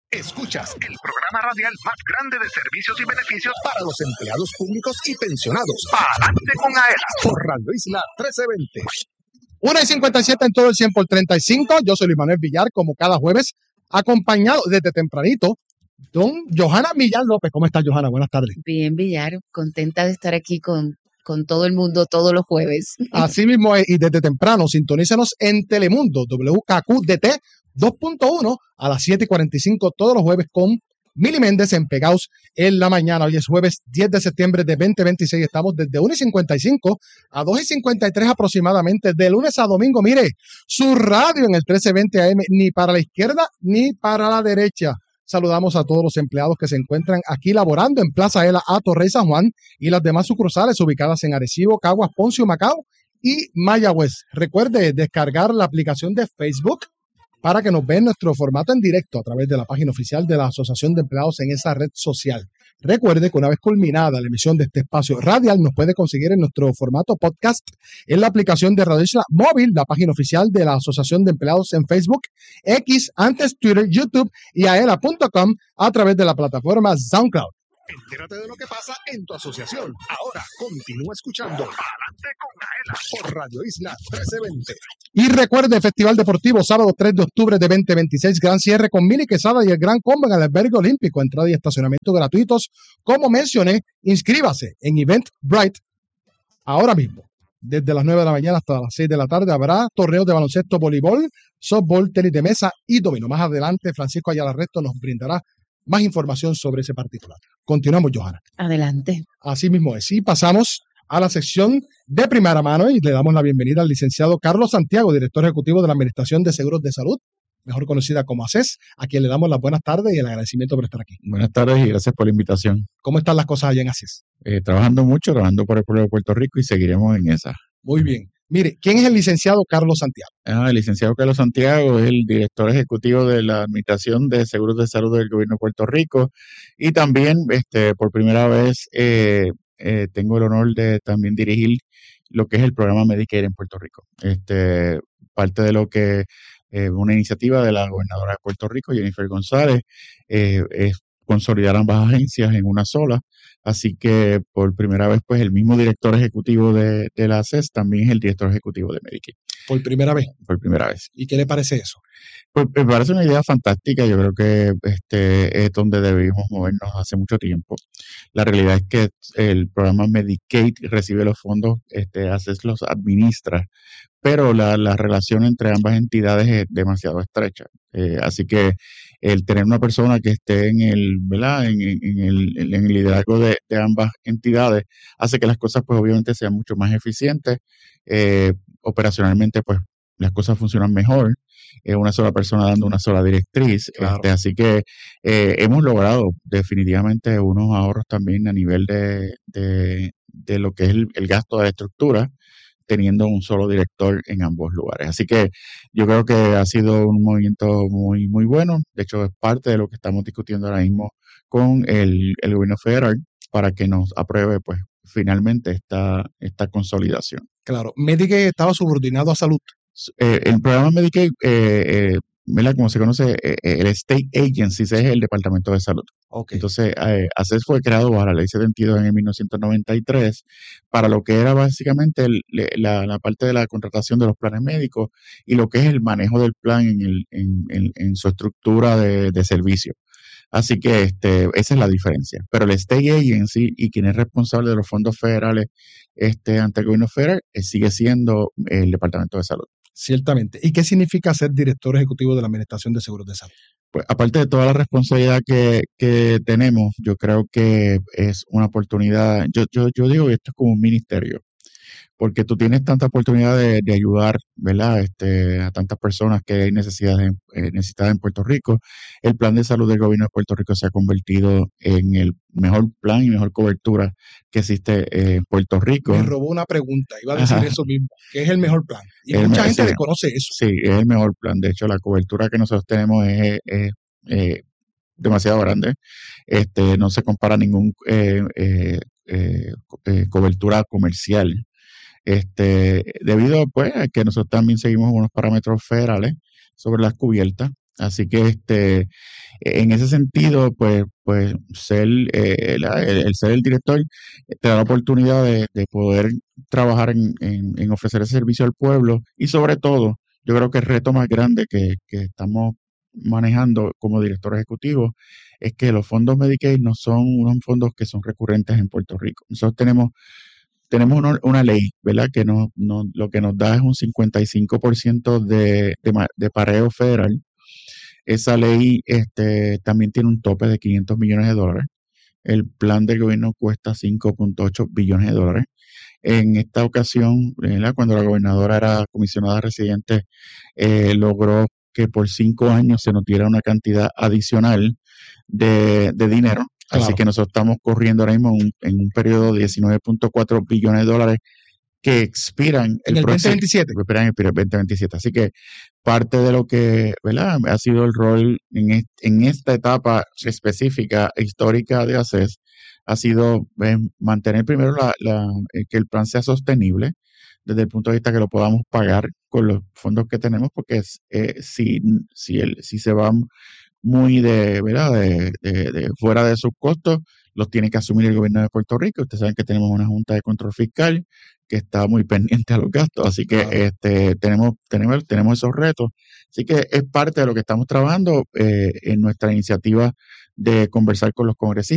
Escuchas el programa radial más grande de servicios y beneficios para los empleados públicos y pensionados. Adelante con AELA por Radio Isla 1320. 1:57 en todo el 100 por 35. Yo soy Luis Manuel Villar, como cada jueves, acompañado desde tempranito, don Johanna Millán López. ¿Cómo estás, Johanna? Buenas tardes. Bien, Villar, contenta de estar aquí con todo el mundo todos los jueves. Así mismo es, y desde temprano, sintonícenos en Telemundo, WKQDT 2.1 a las 7:45 todos los jueves con Mili Méndez en Pegaos en la mañana. Hoy es jueves 10 de septiembre de 2026. Estamos desde 1:55 a 2:53 aproximadamente, de lunes a domingo. Mire, su radio en el 1320 AM, ni para la izquierda ni para la derecha. Saludamos a todos los empleados que se encuentran aquí laborando en Plaza Ela, Atorrey, San Juan y las demás sucursales ubicadas en Arecibo, Caguas, Ponce, Humacao y Mayagüez. Recuerde descargar la aplicación de Facebook para que nos vean nuestro formato en directo a través de la página oficial de la Asociación de Empleados en esa red social. Recuerde que una vez culminada la emisión de este espacio radial, nos puede conseguir en nuestro formato podcast en la aplicación de Radio Isla Móvil, la página oficial de la Asociación de Empleados en Facebook, X, antes Twitter, YouTube y aela.com a través de la plataforma SoundCloud. Entérate de lo que pasa en tu asociación. Ahora continúa escuchando Adelante con AELA por Radio Isla 1320. Y recuerde, Festival Deportivo, sábado 3 de octubre de 2026, gran cierre con Mili Quesada y el Gran Combo en el Albergue Olímpico, entrada y estacionamiento gratuitos. Como mencioné, inscríbase en Eventbrite ahora mismo. Desde las 9 de la mañana hasta las 6 de la tarde habrá torneos de baloncesto, voleibol, softball, tenis de mesa y dominó. Más adelante, Francisco Ayala Resto nos brindará más información sobre ese particular. Continuamos, Johanna. Adelante. Así mismo es. Y pasamos a la sección de primera mano y le damos la bienvenida al licenciado Carlos Santiago, director ejecutivo de la Administración de Seguros de Salud, mejor conocida como ACES, a quien le damos las buenas tardes y el agradecimiento por estar aquí. Buenas tardes y gracias por la invitación. ¿Cómo están las cosas allá en ACES? Trabajando mucho, trabajando por el pueblo de Puerto Rico y seguiremos en esa. Muy bien. Mire, ¿quién es el licenciado Carlos Santiago? El licenciado Carlos Santiago es el director ejecutivo de la Administración de Seguros de Salud del Gobierno de Puerto Rico y también por primera vez tengo el honor de también dirigir lo que es el programa Medicare en Puerto Rico. Parte de lo que una iniciativa de la gobernadora de Puerto Rico, Jennifer González, es consolidar ambas agencias en una sola. Así que por primera vez, pues el mismo director ejecutivo de la ACES también es el director ejecutivo de Medicare. ¿Por primera vez? Por primera vez. ¿Y qué le parece eso? Pues me parece una idea fantástica. Yo creo que es donde debemos movernos hace mucho tiempo. La realidad es que el programa Medicaid recibe los fondos, ACES los administra, pero la relación entre ambas entidades es demasiado estrecha. Así que el tener una persona que esté en el liderazgo de ambas entidades hace que las cosas pues obviamente sean mucho más eficientes. Operacionalmente pues las cosas funcionan mejor. Una sola persona dando una sola directriz. Claro. Así que hemos logrado definitivamente unos ahorros también a nivel de lo que es el gasto de la estructura, teniendo un solo director en ambos lugares. Así que yo creo que ha sido un movimiento muy, muy bueno. De hecho, es parte de lo que estamos discutiendo ahora mismo con el gobierno federal para que nos apruebe, pues, finalmente esta consolidación. Claro, Medicaid estaba subordinado a salud. El programa Medicaid, como se conoce, el State Agency es el Departamento de Salud. Okay. Entonces, ACES fue creado bajo la Ley 72 en 1993 para lo que era básicamente la parte de la contratación de los planes médicos y lo que es el manejo del plan en su estructura de servicio. Así que esa es la diferencia. Pero el State Agency y quien es responsable de los fondos federales ante el gobierno federal sigue siendo el Departamento de Salud. Ciertamente. ¿Y qué significa ser director ejecutivo de la Administración de Seguros de Salud? Pues aparte de toda la responsabilidad que tenemos, yo creo que es una oportunidad. Yo digo que esto es como un ministerio, porque tú tienes tanta oportunidad de ayudar, ¿verdad? A tantas personas que hay necesitadas en Puerto Rico. El plan de salud del gobierno de Puerto Rico se ha convertido en el mejor plan y mejor cobertura que existe en Puerto Rico. Me robó una pregunta, iba a decir eso mismo, que es el mejor plan. Y mucha gente desconoce eso. Sí, es el mejor plan. De hecho, la cobertura que nosotros tenemos es demasiado grande. No se compara a ningún cobertura comercial. Debido pues a que nosotros también seguimos unos parámetros federales sobre las cubiertas, Así que en ese sentido, pues ser el ser el director te da la oportunidad de poder trabajar en ofrecer ese servicio al pueblo y sobre todo, yo creo que el reto más grande que estamos manejando como director ejecutivo es que los fondos Medicaid no son unos fondos que son recurrentes en Puerto Rico. Nosotros tenemos una ley, ¿verdad? Que lo que nos da es un 55% de pareo federal. Esa ley también tiene un tope de $500 millones. El plan del gobierno cuesta $5.8 billones. En esta ocasión, ¿verdad? Cuando la gobernadora era comisionada residente, logró que por 5 años se nos diera una cantidad adicional de dinero. Claro. Así que nosotros estamos corriendo ahora mismo en un periodo de $19.4 billones que expiran En el 2027. Expiran en el 2027. Así que parte de lo que, ¿verdad?, ha sido el rol en esta etapa específica histórica de ACES ha sido mantener primero que el plan sea sostenible desde el punto de vista que lo podamos pagar con los fondos que tenemos, porque si se va muy ¿verdad?, de fuera de sus costos, los tiene que asumir el gobierno de Puerto Rico. Ustedes saben que tenemos una Junta de Control Fiscal que está muy pendiente a los gastos, así que tenemos esos retos. Así que es parte de lo que estamos trabajando en nuestra iniciativa de conversar con los congresistas